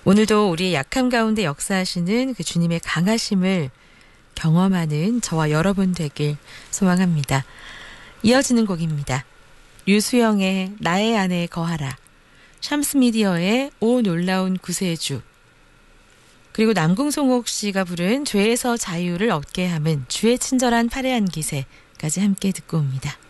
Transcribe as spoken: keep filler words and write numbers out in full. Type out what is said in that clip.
오늘도 우리의 약함 가운데 역사하시는 그 주님의 강하심을 경험하는 저와 여러분 되길 소망합니다. 이어지는 곡입니다. 류수영의 나의 안에 거하라, 샴스미디어의 오 놀라운 구세주, 그리고 남궁송옥 씨가 부른 죄에서 자유를 얻게 함은 주의 친절한 파레한 기세까지 함께 듣고 옵니다.